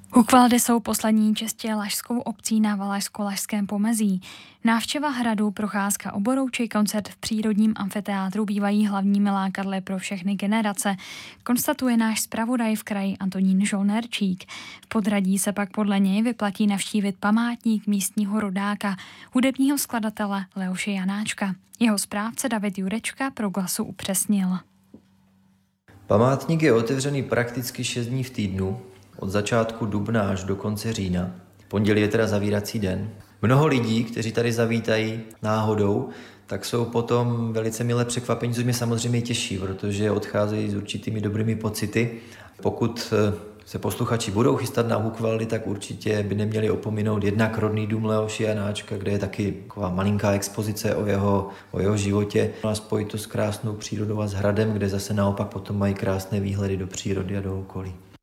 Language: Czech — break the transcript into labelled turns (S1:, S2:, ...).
S1: Hukvaldy jsou poslední čistě lašskou obcí na Valašsko-Lašském pomezí. Návštěva hradu, procházka oborou či koncert v přírodním amfiteátru bývají hlavními lákadly pro všechny generace, konstatuje náš zpravodaj v kraji Antonín Žolnerčík. V Podhradí se pak podle něj vyplatí navštívit památník místního rodáka, hudebního skladatele Leoše Janáčka. Jeho správce David Jurečka pro Glasu upřesnil.
S2: Památník je otevřený prakticky 6 dní v týdnu, od začátku dubna až do konce října. Pondělí je teda zavírací den. Mnoho lidí, kteří tady zavítají náhodou, tak jsou potom velice milé překvapení, což mě samozřejmě těší, protože odcházejí s určitými dobrými pocity. Pokud se posluchači budou chystat na Hukvaldy, tak určitě by neměli opominout jednak rodný dům Leoše Janáčka, kde je taky taková malinká expozice o jeho životě. A spojit to s krásnou přírodou a s hradem, kde zase naopak potom mají krásné výhledy do přírody a do okolí.